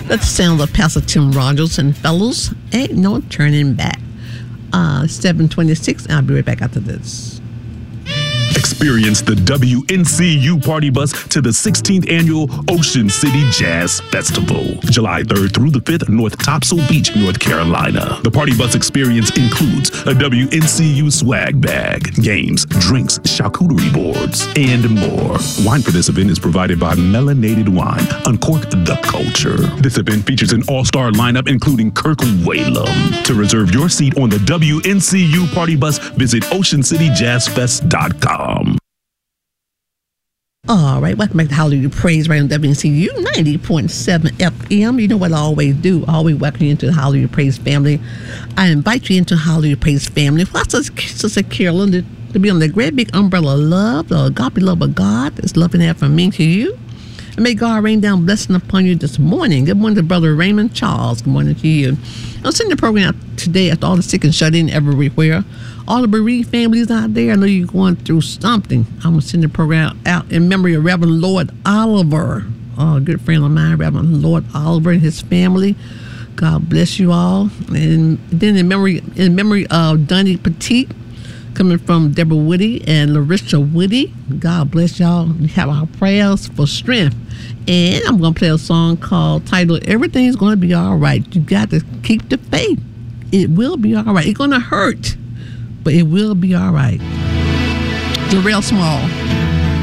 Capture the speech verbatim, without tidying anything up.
That's the sound of Pastor Tim Rogers and Fellows. Ain't no turning back. Uh, seven twenty-six, and I'll be right back after this. Experience the W N C U Party Bus to the sixteenth Annual Ocean City Jazz Festival, July third through the fifth, North Topsail Beach, North Carolina. The Party Bus experience includes a W N C U swag bag, games, drinks, charcuterie boards, and more. Wine for this event is provided by Melanated Wine. Uncork the culture. This event features an all-star lineup including Kirk Whalum. To reserve your seat on the W N C U Party Bus, visit ocean city jazz fest dot com. All right, welcome back to Hallelujah Praise right on W N C U ninety point seven F M. You know what I always do. I always welcome you into the Hallelujah Praise family. I invite you into Hallelujah Praise family. What's Sister Carolyn to, to be on the great big umbrella of love, the agape love of God that's loving that from me to you. And may God rain down blessing upon you this morning. Good morning to Brother Raymond Charles. Good morning to you. I'm sending the program out today after all the sick and shut in everywhere. All the bereaved families out there, I know you're going through something. I'm going to send the program out in memory of Reverend Lord Oliver, oh, a good friend of mine, Reverend Lord Oliver and his family. God bless you all. And then in memory in memory of Donnie Petit, coming from Deborah Woody and Larissa Woody. God bless y'all. We have our prayers for strength. And I'm going to play a song called, titled, Everything's Going to Be All Right. You got to keep the faith. It will be all right. It's going to hurt, but it will be all right. Jarrell Small.